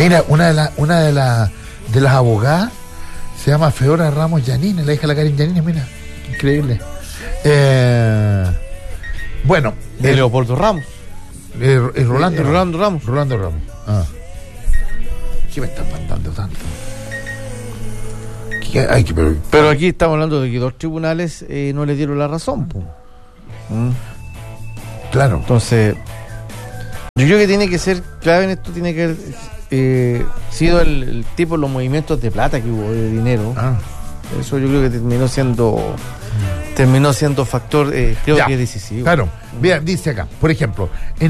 Mira, una de las abogadas se llama Fedora Ramos Yanine, la hija de la Karin Yanine, mira, increíble. Bueno, de Leopoldo Ramos. Rolando Ramos. Rolando Ramos. Ah. ¿Qué me están mandando tanto? Pero aquí estamos hablando de que dos tribunales no le dieron la razón. Claro. Entonces, yo creo que tiene que ser clave en esto, tiene que haber sido el tipo de los movimientos de plata que hubo, de dinero. Eso yo creo que terminó siendo factor, creo que decisivo. Claro. Vean, dice acá, por ejemplo,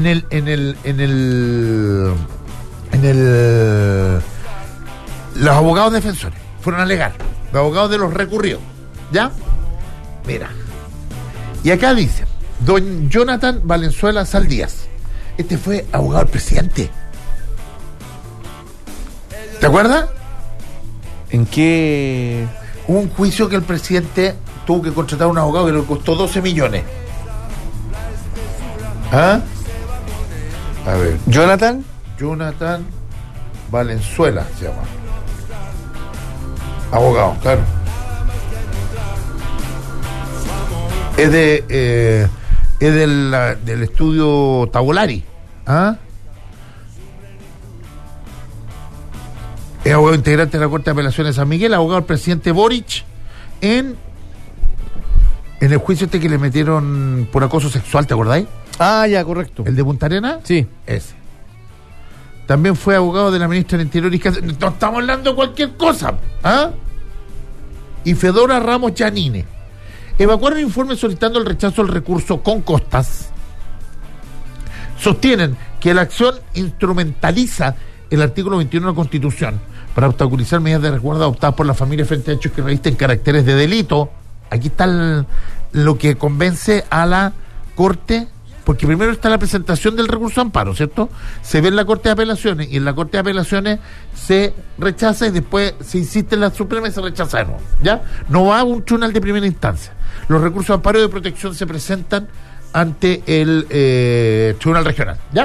los abogados defensores fueron a alegar, los abogados de los recurridos, ¿ya? Mira. Y acá dice, don Jonathan Valenzuela Saldías, este fue abogado del presidente. ¿Te acuerdas? ¿En qué? Hubo un juicio que el presidente tuvo que contratar a un abogado que le costó 12 millones. ¿Ah? A ver. ¿Jonathan Valenzuela se llama. Abogado, claro. Es del estudio Tavolari. ¿Ah? Es abogado integrante de la Corte de Apelaciones de San Miguel, abogado del presidente Boric en el juicio que le metieron por acoso sexual, ¿te acordáis? Ah, ya, correcto. ¿El de Punta Arenas? Sí. Ese. También fue abogado de la ministra del Interior y no estamos hablando de cualquier cosa. ¿Ah? Y Fedora Ramos Yanine evacuaron informes solicitando el rechazo del recurso con costas. Sostienen que la acción instrumentaliza el artículo 21 de la Constitución para obstaculizar medidas de resguardo adoptadas por la familia frente a hechos que revisten caracteres de delito. Aquí está lo que convence a la Corte, porque primero está la presentación del recurso de amparo, ¿cierto? Se ve en la Corte de Apelaciones y en la Corte de Apelaciones se rechaza y después se insiste en la Suprema y se rechaza de nuevo, ¿ya? No va a un tribunal de primera instancia. Los recursos de amparo y de protección se presentan ante el tribunal regional, ¿ya?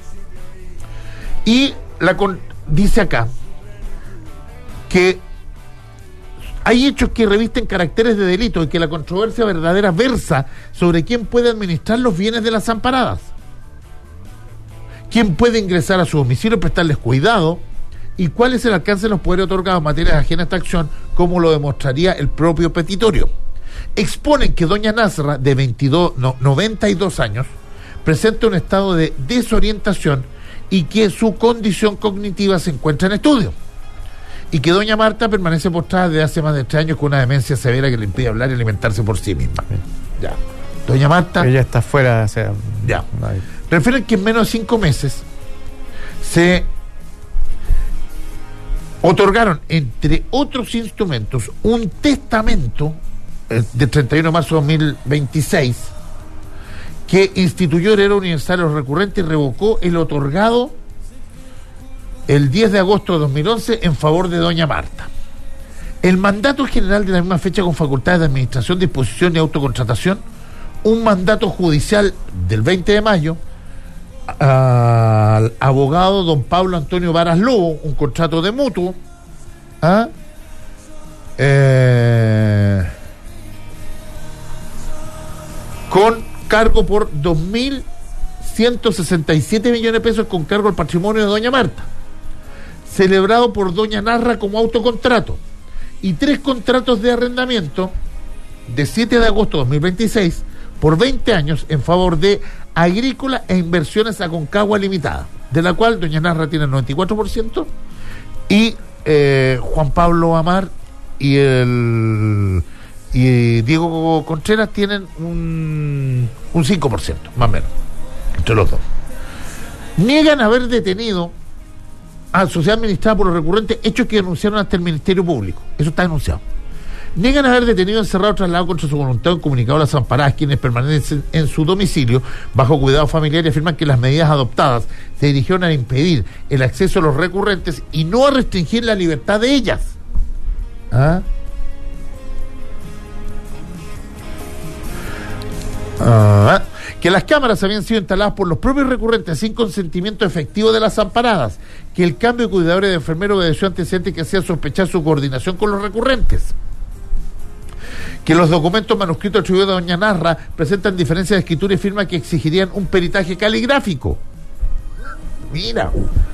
Y dice acá que hay hechos que revisten caracteres de delito y que la controversia verdadera versa sobre quién puede administrar los bienes de las amparadas, quién puede ingresar a su domicilio y prestarles cuidado, y cuál es el alcance de los poderes otorgados en materias ajenas a esta acción, como lo demostraría el propio petitorio. Exponen que doña Nasra, de 92 años, presenta un estado de desorientación y que su condición cognitiva se encuentra en estudio. Y que doña Marta permanece postrada desde hace más de 3 años con una demencia severa que le impide hablar y alimentarse por sí misma. Ya. Doña Marta... Ella está fuera, o sea... Ya. Refieren que en menos de 5 meses se otorgaron, entre otros instrumentos, un testamento de 31 de marzo de 2026 que instituyó heredero universal a los recurrentes y revocó el otorgado el 10 de agosto de 2011 en favor de doña Marta. El mandato general de la misma fecha con facultades de administración, disposición y autocontratación, un mandato judicial del 20 de mayo al abogado don Pablo Antonio Varas Lobo, un contrato de mutuo, con cargo por 2.167 millones de pesos con cargo al patrimonio de doña Marta, celebrado por doña Narra como autocontrato, y 3 contratos de arrendamiento de 7 de agosto de 2026 por 20 años en favor de Agrícola e Inversiones Aconcagua Limitada, de la cual doña Narra tiene el 94% y Juan Pablo Amar y Diego Contreras tienen un 5%, más o menos, entre los dos. Niegan haber detenido a sociedad administrada por los recurrentes, hechos que denunciaron ante el Ministerio Público. Eso está denunciado. Niegan haber detenido, encerrado, trasladado contra su voluntad, comunicado a las amparadas, quienes permanecen en su domicilio bajo cuidado familiar, y afirman que las medidas adoptadas se dirigieron a impedir el acceso a los recurrentes y no a restringir la libertad de ellas. que las cámaras habían sido instaladas por los propios recurrentes sin consentimiento efectivo de las amparadas, que el cambio de cuidadores de enfermeros obedeció antecedentes que hacían sospechar su coordinación con los recurrentes, que los documentos manuscritos atribuidos a doña Narra presentan diferencias de escritura y firma que exigirían un peritaje caligráfico. Mira.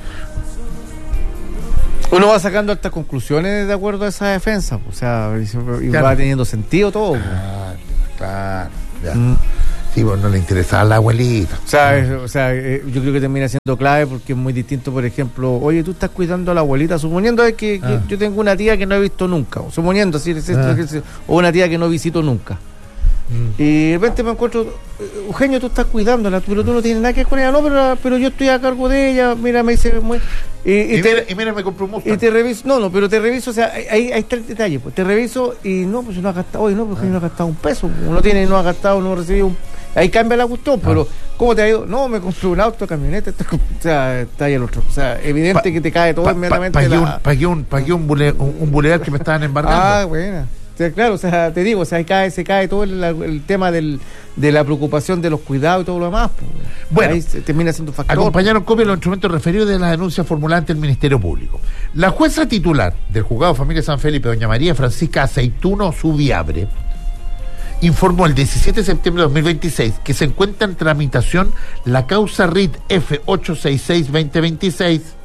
Uno va sacando estas conclusiones de acuerdo a esa defensa, o sea, y claro, va teniendo sentido todo. Claro, ya. Sí, pues no le interesaba a la abuelita. O sea, yo creo que termina siendo clave porque es muy distinto, por ejemplo, oye, tú estás cuidando a la abuelita, suponiendo que yo tengo una tía que no he visto nunca, o suponiendo, así, o una tía que no visito nunca. Y de repente me encuentro, Eugenio, tú estás cuidándola, pero tú no tienes nada que ver con ella. No, pero yo estoy a cargo de ella. Mira, me dice, mira, me compré un Mustang. Y te reviso, pero te reviso, o sea, ahí está el detalle, pues te reviso y no, pues no ha gastado, oye, no, pues Eugenio no ha gastado un peso, no ha gastado, no ha recibido ahí cambia la cuestión, pero ¿cómo te ha ido? No, me compré un auto, camioneta, o sea, está ahí el otro. O sea, evidente que te cae todo inmediatamente. Pagué un bulear que me estaban embargando. Ah, buena. O sea, claro, o sea, te digo, o sea, se cae todo el tema de la preocupación de los cuidados y todo lo demás. Pues. Bueno, ahí termina siendo un factor. Acompañaron copia de los instrumentos referidos de la denuncia formulada ante el Ministerio Público. La jueza titular del Juzgado de Familia San Felipe, doña María Francisca Aceituno Subiabre, informó el 17 de septiembre de 2026 que se encuentra en tramitación la causa RIT F866-2026